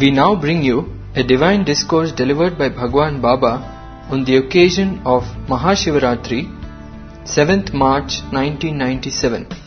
We now bring you a divine discourse delivered by Bhagwan Baba on the occasion of Mahashivaratri, 7th March 1997.